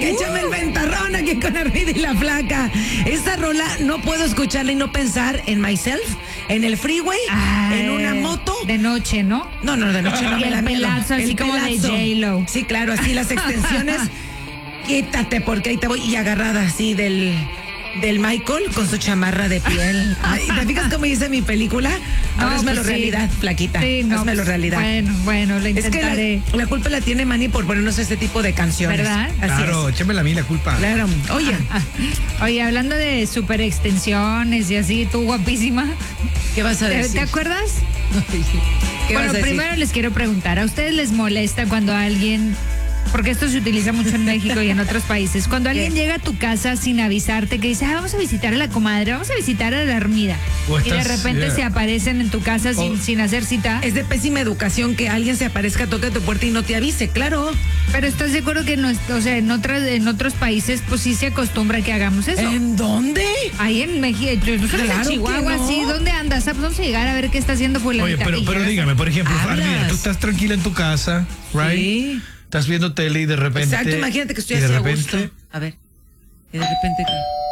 Échame el ventarrón aquí con Armida y la Flaca. Esta rola no puedo escucharla y no pensar en myself, en el freeway, en una moto. De noche, ¿no? No, de noche no y me el da miedo. pelazo, así El como pelazo. de J-Lo. Sí, claro, así las extensiones. Quítate porque ahí te voy. Y agarrada así del Michael con su chamarra de piel. Ay, ¿te fijas cómo hice mi película? Ahora No, hazmelo pues sí. realidad, Flaquita. Sí, no, hazmelo pues, realidad. Bueno, lo Es intentaré. que la culpa la tiene Manny por ponernos este tipo de canciones. ¿Verdad? Así Claro, es. échame a mí la culpa. Claro. Oye, Oye, hablando de super extensiones y así, tú guapísima. ¿qué vas a decir? ¿Te acuerdas? ¿Qué vas Bueno, a decir? primero les quiero preguntar, ¿a ustedes les molesta cuando alguien, porque esto se utiliza mucho en México y en otros países, cuando alguien llega a tu casa sin avisarte, que dice, vamos a visitar a la comadre, vamos a visitar a la Armida, O y de estás, repente yeah. se aparecen en tu casa O- sin hacer cita? Es de pésima educación que alguien se aparezca, toque tu puerta y no te avise, claro. Pero ¿estás de acuerdo que no, o sea, en otros países pues sí se acostumbra que hagamos eso? ¿En dónde? Ahí en México, yo soy Claro de que Chihuahua, no. sí, ¿dónde andas? Ah, pues vamos a llegar a ver qué está haciendo Oye, fulanita. pero Y ya. dígame, por ejemplo, Hablas. Armida, tú estás tranquila en tu casa, right? Sí. Estás viendo tele y de repente. Exacto, imagínate que estoy y de así a repente, gusto. A ver. Y de repente.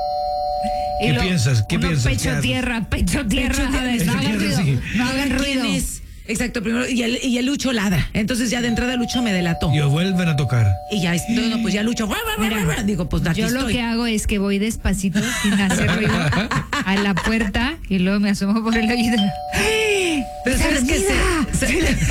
Y ¿Qué lo- piensas? ¿Qué uno piensas? ¿Qué Pecho haces? tierra, pecho tierra. Pecho A ver, tierra, no hagan pecho ruido. tierra, No hagan ruido. ¿Quién es? Exacto, primero, y el Lucho ladra. Entonces ya de entrada Lucho me delató. Y vuelven a tocar. Y ya, no, pues ya Lucho. Mira, Digo, pues aquí Yo lo estoy. que hago es que voy despacito, sin hacer ruido, a la puerta y luego me asomo por el oído. Pero sabes que y te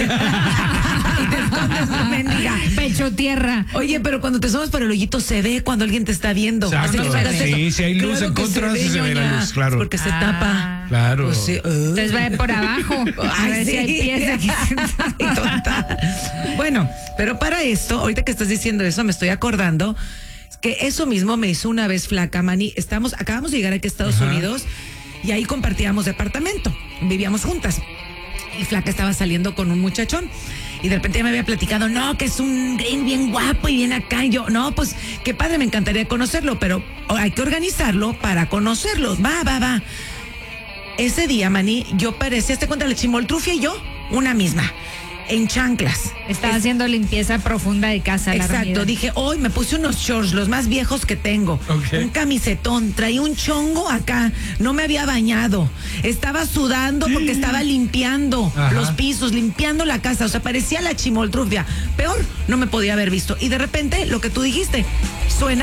escondes, mendiga. Pecho tierra. Oye, pero cuando te asomas por el hoyito se ve cuando alguien te está viendo. Exacto. Así que hagas Sí, eso. si hay luz en que contra, sí se ve la ñoña. luz, claro. Es porque se tapa. Claro. Pues sí, Entonces va por abajo. A Ay, ver sí. si hay pies aquí. Ay, tonta. Bueno, pero para esto, ahorita que estás diciendo eso, me estoy acordando que eso mismo me hizo una vez Flaca, Manny. Acabamos de llegar aquí a Estados Unidos y ahí compartíamos departamento. Vivíamos juntas. Y Flaca estaba saliendo con un muchachón. Y de repente ya me había platicado, no, que es un gringo bien guapo y bien acá. Y yo, no, pues qué padre, me encantaría conocerlo, pero hay que organizarlo para conocerlo. Va. Ese día, Manny, yo parecía, ¿te cuenta la chimoltrufia y yo? Una misma. En chanclas. Estaba haciendo limpieza profunda de casa. La Exacto, Armida. dije, hoy me puse unos shorts, los más viejos que tengo, Ok. un camisetón, traía un chongo acá, no me había bañado, estaba sudando porque estaba limpiando Ajá. los pisos, limpiando la casa, o sea, parecía la chimoltrufia, peor, no me podía haber visto, y de repente, lo que tú dijiste, suena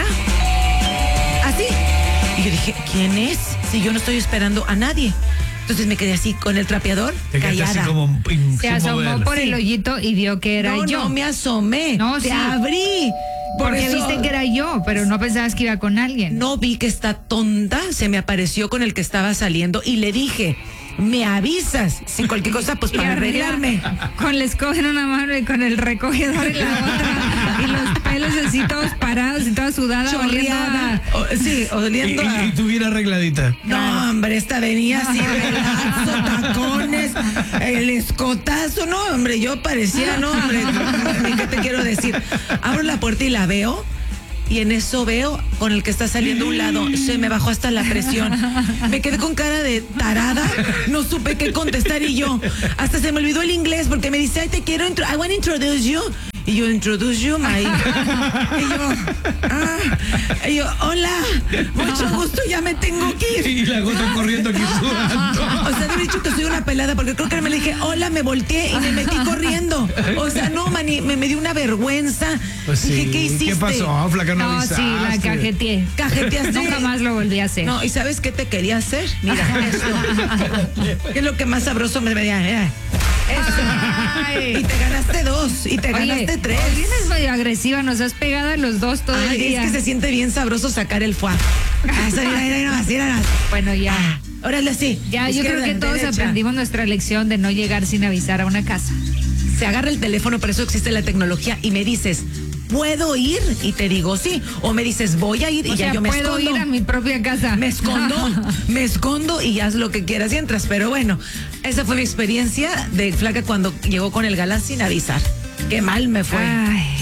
así, y yo dije, ¿quién es? Si yo no estoy esperando a nadie. Entonces me quedé así con el trapeador, Te quedaste callada. así como Se asomó por el hoyito y vio que era No, yo. no me asomé, No, te sí. abrí. Por Porque eso viste que era yo, pero no pensabas que iba con alguien. no vi que esta tonta se me apareció con el que estaba saliendo y le dije, me avisas, si cualquier cosa, pues Y para arriba, arreglarme. Con la escoba en una mano y con el recogedor en la otra. Y los pelos así todos parados y toda sudada. Chorreada. Sí, oliendo a... Y tú bien arregladita. No, hombre, esta venía así, relazo, tacones, el escotazo. No, hombre, yo parecía, no, hombre, ¿qué te quiero decir? Abro la puerta y la veo. Y en eso veo con el que está saliendo a un lado, se me bajó hasta la presión. Me quedé con cara de tarada, no supe qué contestar y yo, hasta se me olvidó el inglés porque me dice, ay, te quiero, I want to introduce you. Y yo, introduce you, my. Y yo, hola, mucho gusto, ya me tengo que ir. Y la gota corriendo aquí sudando. O sea, he dicho que soy una pelada porque creo que me le dije, hola, me volteé y me metí corriendo. O sea, no, Manny, me dio una vergüenza. Pues sí. Dije, ¿qué hiciste? ¿Qué pasó, flaca? No No, sí, la avisaste. cajeteé. Cajeteaste. Nunca más lo volví a hacer. No, ¿y sabes qué te quería hacer? Mira, esto. ¿Qué es lo que más sabroso me veía? Eso. Y te ganaste 2, y te ganaste 3. Hoy vienes medio agresiva, nos has pegado a los dos todo el Ay, día. es que se siente bien sabroso sacar el foie. Mira. Bueno, ya. Órale, sí. Ya, yo creo Izquierda, que todos derecha. aprendimos nuestra lección de no llegar sin avisar a una casa. Se agarra el teléfono, por eso existe la tecnología, y me dices, ¿puedo ir? Y te digo sí. O me dices, voy a ir, y O ya sea, yo me puedo escondo. ir a mi propia casa. Me escondo y haz lo que quieras y entras. Pero bueno, esa fue mi experiencia de Flaca cuando llegó con el galán sin avisar. Qué mal me fue. Ay,